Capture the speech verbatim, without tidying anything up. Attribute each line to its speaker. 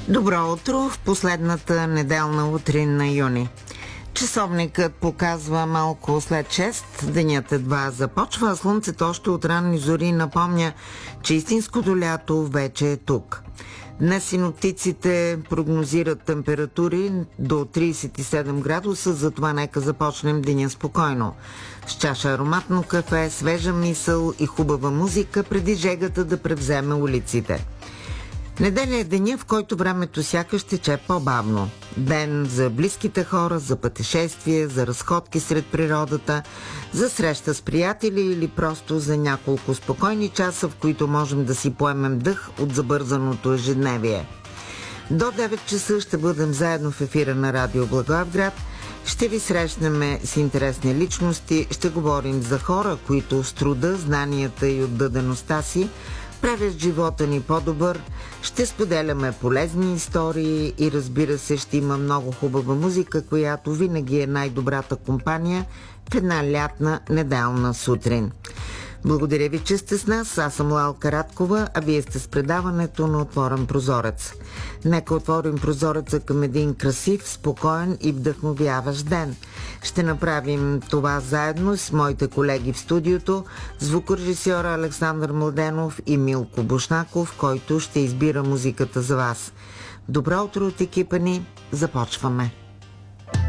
Speaker 1: Добро утро в последната неделна утрин на юни. Часовникът показва малко след шест, денят едва започва, а слънцето още от ранни зори напомня, че истинското лято вече е тук. Днес синоптиците прогнозират температури до трийсет и седем градуса, затова нека започнем деня спокойно. С чаша ароматно кафе, свежа мисъл и хубава музика, преди жегата да превземе улиците. Неделя е деня, в който времето сякаш тече по-бавно. Ден за близките хора, за пътешествие, за разходки сред природата, за среща с приятели или просто за няколко спокойни часа, в които можем да си поемем дъх от забързаното ежедневие. До девет часа ще бъдем заедно в ефира на Радио Благоевград. Ще ви срещнем с интересни личности, ще говорим за хора, които с труда, знанията и отдадеността си правят живота ни по-добър, ще споделяме полезни истории и разбира се ще има много хубава музика, която винаги е най-добрата компания в една лятна неделна сутрин. Благодаря ви, че сте с нас. Аз съм Лалка Радкова, а вие сте с предаването на Отворен прозорец. Нека отворим прозореца към един красив, спокоен и вдъхновяващ ден. Ще направим това заедно с моите колеги в студиото, звукорежисьора Александър Младенов и Милко Бушнаков, който ще избира музиката за вас. Добро утро от екипа ни. Започваме.